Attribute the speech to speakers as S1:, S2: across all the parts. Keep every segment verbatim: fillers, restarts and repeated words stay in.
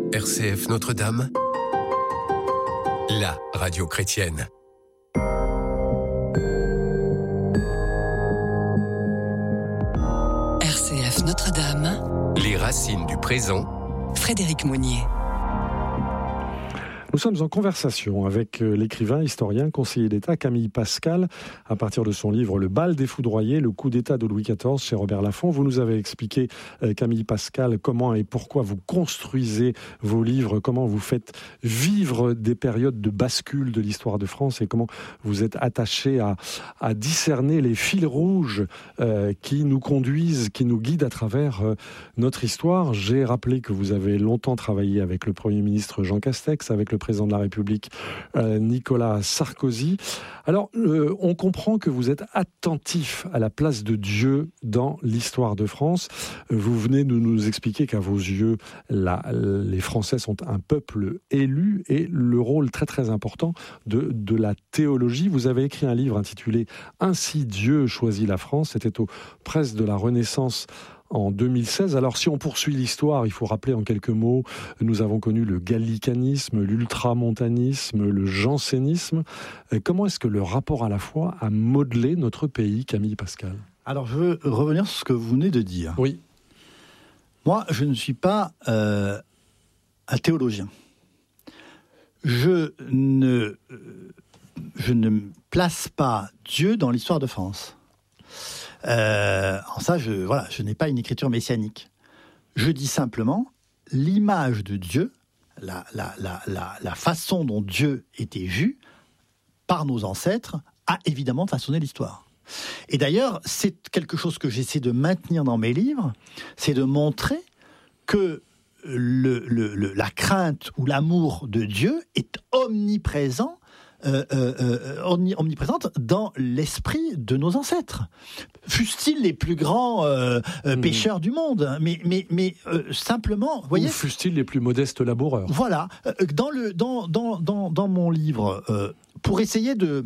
S1: R C F Notre-Dame, la radio chrétienne.
S2: R C F Notre-Dame,
S1: les racines du présent.
S2: Frédéric Monnier.
S3: Nous sommes en conversation avec l'écrivain, historien, conseiller d'État Camille Pascal, à partir de son livre « Le bal des foudroyés, le coup d'État de Louis quatorze » chez Robert Laffont. Vous nous avez expliqué, Camille Pascal, comment et pourquoi vous construisez vos livres, comment vous faites vivre des périodes de bascule de l'histoire de France et comment vous êtes attaché à, à discerner les fils rouges euh, qui nous conduisent, qui nous guident à travers euh, notre histoire. J'ai rappelé que vous avez longtemps travaillé avec le Premier ministre Jean Castex, avec le président de la République euh, Nicolas Sarkozy. Alors, euh, on comprend que vous êtes attentif à la place de Dieu dans l'histoire de France. Vous venez de nous expliquer qu'à vos yeux, la, les Français sont un peuple élu et le rôle très très important de, de la théologie. Vous avez écrit un livre intitulé « Ainsi Dieu choisit la France ». C'était aux presses de la Renaissance en deux mille seize. Alors, si on poursuit l'histoire, il faut rappeler en quelques mots, nous avons connu le gallicanisme, l'ultramontanisme, le jansénisme. Comment est-ce que le rapport à la foi a modelé notre pays, Camille Pascal ?
S4: Alors, je veux revenir sur ce que vous venez de dire.
S3: Oui.
S4: Moi, je ne suis pas euh, un théologien. Je ne, je ne place pas Dieu dans l'histoire de France. Euh, en ça, je, voilà, je n'ai pas une écriture messianique. Je dis simplement l'image de Dieu, la, la, la, la, la façon dont Dieu était vu par nos ancêtres, a évidemment façonné l'histoire. Et d'ailleurs, c'est quelque chose que j'essaie de maintenir dans mes livres, c'est de montrer que le, le, le, la crainte ou l'amour de Dieu est omniprésent. Euh, euh, euh, omniprésente dans l'esprit de nos ancêtres. Fussent-ils les plus grands euh, euh, mmh. pécheurs du monde, mais, mais, mais euh, simplement, vous voyez,
S3: ou fussent-ils les plus modestes laboureurs.
S4: Voilà, dans, le, dans, dans, dans, dans mon livre, euh, pour essayer de...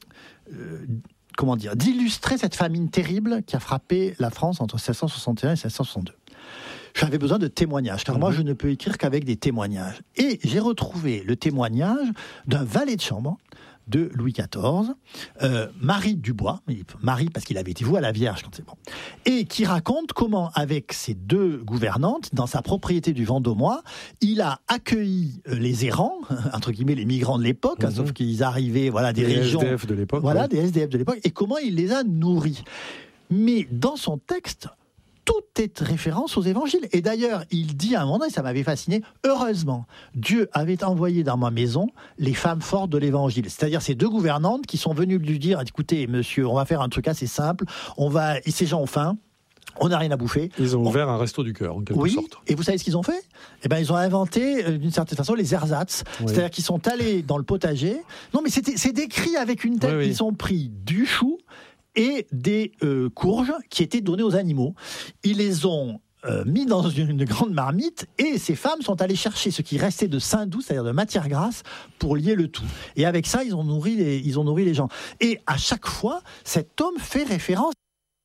S4: Euh, comment dire, d'illustrer cette famine terrible qui a frappé la France entre seize cent soixante et un et seize cent soixante-deux. J'avais besoin de témoignages, car mmh. moi, je ne peux écrire qu'avec des témoignages. Et j'ai retrouvé le témoignage d'un valet de chambre de Louis quatorze, euh, Marie Dubois, Marie parce qu'il avait été voué à la Vierge, quand c'est bon, et qui raconte comment, avec ses deux gouvernantes, dans sa propriété du Vendômois, il a accueilli les errants, entre guillemets les migrants de l'époque, mmh. hein, sauf qu'ils arrivaient, voilà, des
S3: les
S4: régions,
S3: S D F de l'époque,
S4: voilà,
S3: ouais.
S4: des S D F de l'époque, et comment il les a nourris. Mais dans son texte, tout est référence aux évangiles. Et d'ailleurs, il dit à un moment donné, ça m'avait fasciné, heureusement, Dieu avait envoyé dans ma maison les femmes fortes de l'évangile. C'est-à-dire ces deux gouvernantes qui sont venues lui dire, écoutez, monsieur, on va faire un truc assez simple, on va, et ces gens ont faim, on n'a rien à bouffer.
S3: Ils ont
S4: on...
S3: ouvert un resto du cœur, en quelque
S4: oui,
S3: sorte.
S4: Et vous savez ce qu'ils ont fait ? Eh ben, ils ont inventé, euh, d'une certaine façon, les ersatz. Oui. C'est-à-dire qu'ils sont allés dans le potager. Non, mais c'était, c'est décrit avec une tête. Oui, oui. Ils ont pris du chou et des euh, courges qui étaient données aux animaux. Ils les ont euh, mis dans une, une grande marmite et ces femmes sont allées chercher ce qui restait de saindoux, doux, c'est-à-dire de matière grasse, pour lier le tout. Et avec ça, ils ont nourri les, ils ont nourri les gens. Et à chaque fois, cet homme fait référence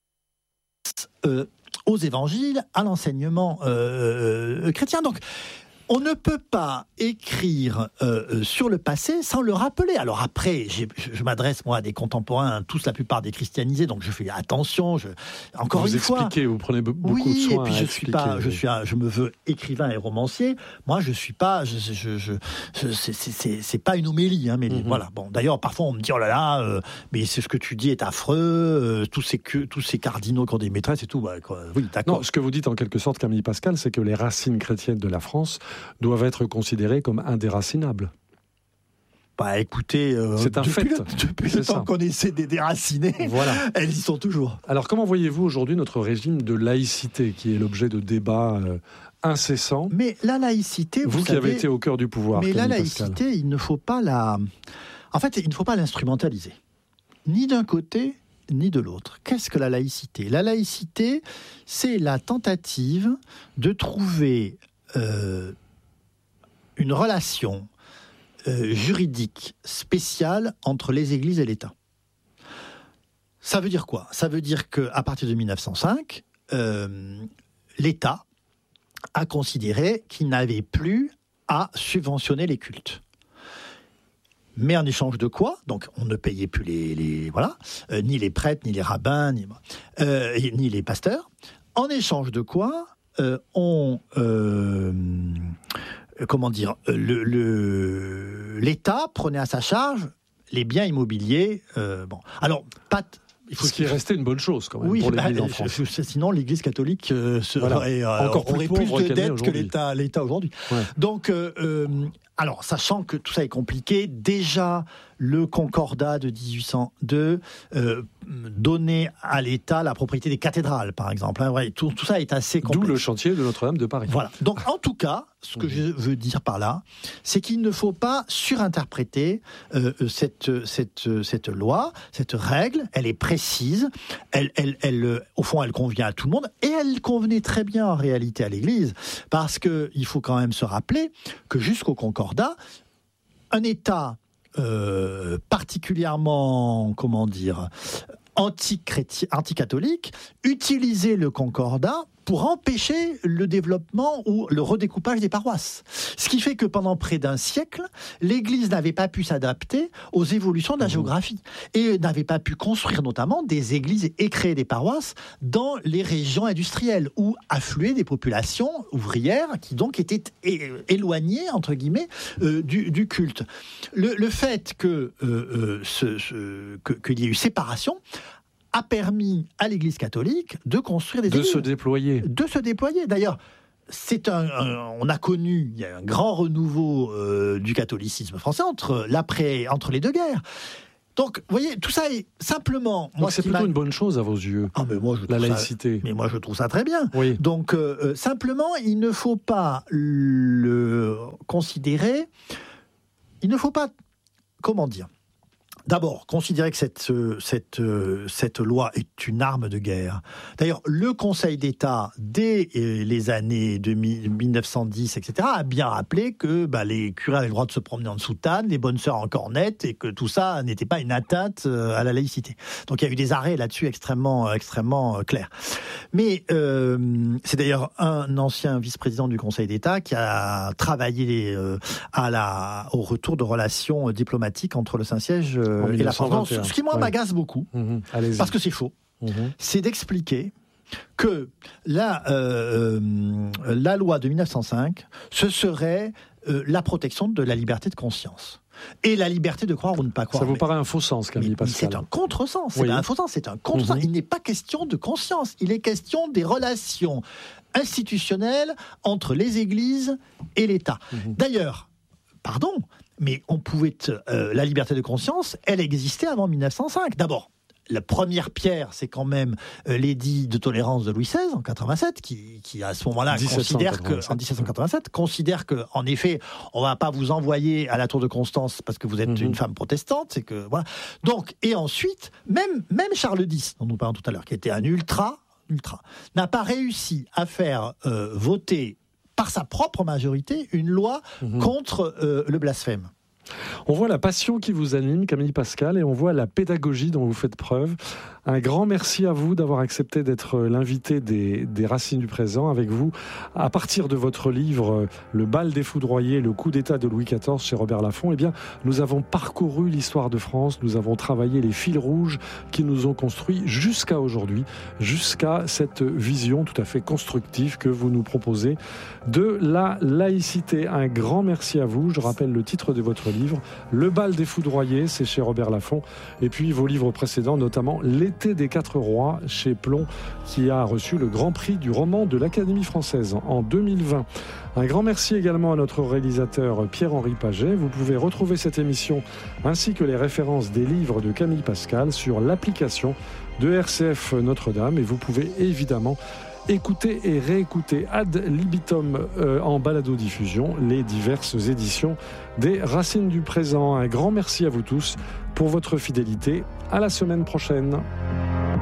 S4: euh, aux évangiles, à l'enseignement euh, euh, chrétien. Donc, on ne peut pas écrire euh, sur le passé sans le rappeler. Alors après, j'ai, je, je m'adresse moi à des contemporains, tous la plupart des christianisés, donc je fais attention. Je, encore
S3: vous
S4: une fois,
S3: vous expliquez, vous prenez beaucoup
S4: oui,
S3: de soin.
S4: Et puis
S3: à
S4: je
S3: expliquer,
S4: suis pas,
S3: oui.
S4: je suis, un, je me veux écrivain et romancier. Moi, je suis pas, je, je, je, je c'est, c'est, c'est, c'est pas une homélie, hein, mais mm-hmm. voilà. Bon, d'ailleurs, parfois on me dit oh là là, euh, mais c'est ce que tu dis est affreux. Euh, tous ces que, tous ces cardinaux qui ont des maîtresses et tout. Bah, quoi, oui, d'accord.
S3: Non, ce que vous dites en quelque sorte, Camille Pascal, c'est que les racines chrétiennes de la France doivent être considérées comme indéracinables.
S4: Bah écoutez, euh,
S3: c'est un
S4: depuis
S3: fait.
S4: le, depuis le temps ça. Qu'on essaie de les déraciner, voilà. Elles y sont toujours.
S3: Alors comment voyez-vous aujourd'hui notre régime de laïcité qui est l'objet de débats euh, incessants ?
S4: Mais la laïcité, vous,
S3: vous qui
S4: savez,
S3: avez été au cœur du pouvoir.
S4: Mais
S3: Camille
S4: la laïcité,
S3: Pascal.
S4: il ne faut pas la. En fait, il ne faut pas l'instrumentaliser, ni d'un côté ni de l'autre. Qu'est-ce que la laïcité ? La laïcité, c'est la tentative de trouver euh, une relation euh, juridique spéciale entre les églises et l'État. Ça veut dire quoi ? Ça veut dire qu'à partir de mille neuf cent cinq, euh, l'État a considéré qu'il n'avait plus à subventionner les cultes. Mais en échange de quoi ? Donc, on ne payait plus les, les voilà, euh, ni les prêtres, ni les rabbins, ni, euh, ni les pasteurs. En échange de quoi euh, on, euh, comment dire, le, le, l'État prenait à sa charge les biens immobiliers. Euh, bon, alors pas. T-
S3: Il faut Ce qui est resté une bonne chose quand même
S4: oui,
S3: pour l'Église
S4: bah,
S3: en France.
S4: Sinon, l'Église catholique euh, serait,
S3: voilà.
S4: euh,
S3: encore plus,
S4: aurait
S3: pauvre
S4: plus de dettes
S3: aujourd'hui.
S4: que l'État, l'État aujourd'hui. Ouais. Donc, euh, euh, alors, sachant que tout ça est compliqué, déjà le Concordat de dix-huit cent deux euh, donnait à l'État la propriété des cathédrales, par exemple. Hein, ouais, tout, tout ça est assez complexe.
S3: D'où le chantier de Notre-Dame de Paris.
S4: Voilà. Donc, en tout cas, ce que mmh. je veux dire par là, c'est qu'il ne faut pas surinterpréter euh, cette, cette, cette loi, cette règle. Elle est précise. Elle, elle, elle, au fond, elle convient à tout le monde. Et elle convenait très bien, en réalité, à l'Église. Parce qu'il faut quand même se rappeler que jusqu'au Concordat, un État euh, particulièrement, comment dire, anti-chrétien, anti-catholique, utilisait le Concordat pour empêcher le développement ou le redécoupage des paroisses. Ce qui fait que pendant près d'un siècle, l'Église n'avait pas pu s'adapter aux évolutions de la géographie et n'avait pas pu construire notamment des églises et créer des paroisses dans les régions industrielles où affluaient des populations ouvrières qui donc étaient é- éloignées, entre guillemets, euh, du, du culte. Le, le fait que, euh, euh, ce, ce, que, qu'il y ait eu séparation a permis à l'Église catholique de construire des
S3: de
S4: églises.
S3: se déployer.
S4: De se déployer. D'ailleurs, c'est un, un, on a connu, il y a un grand renouveau euh, du catholicisme français entre, l'après, entre les deux guerres. Donc, vous voyez, tout ça est simplement...
S3: Donc moi, c'est plutôt m'a... une bonne chose à vos yeux,
S4: ah, mais moi, je
S3: la laïcité.
S4: Ça, mais moi, je trouve ça très bien.
S3: Oui.
S4: Donc, euh, simplement, il ne faut pas le considérer... Il ne faut pas... Comment dire ? D'abord, considérer que cette, cette, cette loi est une arme de guerre. D'ailleurs, le Conseil d'État, dès les années deux mille, mille neuf cent dix, et cetera, a bien rappelé que bah, les curés avaient le droit de se promener en soutane, les bonnes sœurs en cornette, et que tout ça n'était pas une atteinte à la laïcité. Donc il y a eu des arrêts là-dessus extrêmement, extrêmement clairs. Mais euh, c'est d'ailleurs un ancien vice-président du Conseil d'État qui a travaillé euh, à la, au retour de relations diplomatiques entre le Saint-Siège et la France. Ce qui, moi, ouais. m'agace beaucoup, mmh. parce que c'est faux, mmh. c'est d'expliquer que la, euh, la loi de mille neuf cent cinq, ce serait euh, la protection de la liberté de conscience. Et la liberté de croire ou ne pas croire.
S3: Ça vous
S4: mais,
S3: paraît un faux sens, Camille Pascal ?
S4: C'est un contresens. C'est
S3: oui.
S4: un faux sens. C'est un contresens. Mmh. Il n'est pas question de conscience. Il est question des relations institutionnelles entre les églises et l'État. Mmh. D'ailleurs, pardon, mais on pouvait euh, la liberté de conscience, elle existait avant mille neuf cent cinq. D'abord, la première pierre, c'est quand même euh, l'édit de tolérance de Louis seize en quatre-vingt-sept, qui, qui à ce moment-là considère que en dix-sept cent quatre-vingt-sept considère que en effet, on va pas vous envoyer à la Tour de Constance parce que vous êtes mmh. une femme protestante, c'est que voilà. Donc et ensuite, même même Charles X, dont nous parlons tout à l'heure, qui était un ultra ultra, n'a pas réussi à faire euh, voter par sa propre majorité, une loi mmh. contre euh, le blasphème.
S3: On voit la passion qui vous anime, Camille Pascal, et on voit la pédagogie dont vous faites preuve. Un grand merci à vous d'avoir accepté d'être l'invité des, des Racines du Présent avec vous. À partir de votre livre « Le bal des foudroyés, le coup d'État de Louis quatorze » chez Robert Laffont, eh bien, nous avons parcouru l'histoire de France, nous avons travaillé les fils rouges qui nous ont construits jusqu'à aujourd'hui, jusqu'à cette vision tout à fait constructive que vous nous proposez de la laïcité. Un grand merci à vous. Je rappelle le titre de votre livre, « Le bal des foudroyés », c'est chez Robert Laffont. Et puis vos livres précédents, notamment « L'été des quatre rois » chez Plon, qui a reçu le grand prix du roman de l'Académie française en deux mille vingt. Un grand merci également à notre réalisateur Pierre-Henri Paget. Vous pouvez retrouver cette émission ainsi que les références des livres de Camille Pascal sur l'application de R C F Notre-Dame. Et vous pouvez évidemment écouter et réécouter ad libitum euh, en balado-diffusion les diverses éditions des Racines du Présent. Un grand merci à vous tous pour votre fidélité. À la semaine prochaine.